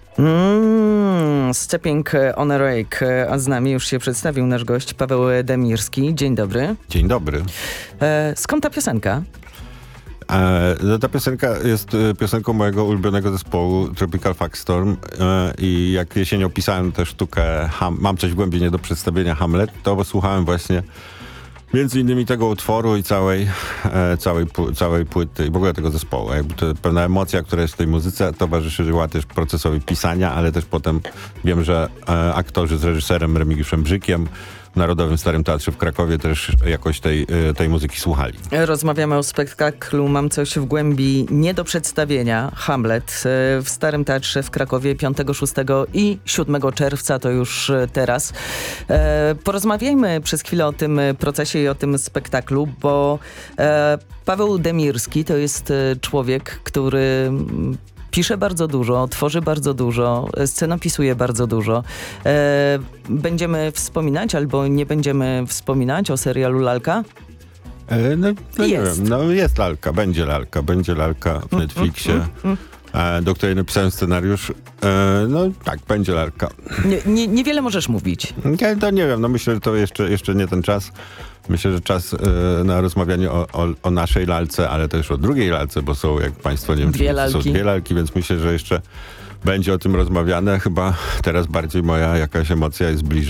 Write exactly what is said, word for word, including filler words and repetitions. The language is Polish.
Mm, Stepping on a Rake, a z nami już się przedstawił nasz gość Paweł Demirski. Dzień dobry. Dzień dobry. E, skąd ta piosenka? E, no ta piosenka jest e, piosenką mojego ulubionego zespołu Tropical Fuck Storm e, i jak jesienią pisałem tę sztukę Ham, Mam coś w głębi nie do przedstawienia Hamlet, to słuchałem właśnie między innymi tego utworu i całej, e, całej, pu, całej płyty i w ogóle tego zespołu. Jakby to pewna emocja, która jest w tej muzyce, towarzyszyła też procesowi pisania, ale też potem wiem, że e, aktorzy z reżyserem Remigiuszem Brzykiem w Narodowym Starym Teatrze w Krakowie też jakoś tej, e, tej muzyki słuchali. Rozmawiamy o spektaklu Mam coś w głębi nie do przedstawienia Hamlet w Starym Teatrze w Krakowie piątego, szóstego i siódmego czerwca, to już teraz. E, porozmawiajmy przez chwilę o tym procesie i o tym spektaklu, bo e, Paweł Demirski to jest człowiek, który pisze bardzo dużo, tworzy bardzo dużo, scenopisuje bardzo dużo. E, będziemy wspominać albo nie będziemy wspominać o serialu Lalka? E, no, no nie Jest. wiem, no jest lalka, będzie lalka, będzie lalka w Netflixie, Mm, mm, e, do której napisałem scenariusz. E, no tak, będzie lalka. Nie, nie, niewiele możesz mówić. Ja to nie wiem, no myślę, że to jeszcze, jeszcze nie ten czas. Myślę, że czas e, na rozmawianie o, o, o naszej lalce, ale też o drugiej lalce, bo są, jak państwo nie wiem, Dwie czy lalki. są dwie lalki, więc myślę, że jeszcze będzie o tym rozmawiane. Chyba teraz bardziej moja jakaś emocja jest bliżej